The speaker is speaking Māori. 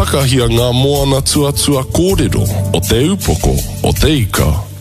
Takahia ngā moana tuatua kōrero o te upoko o te ika.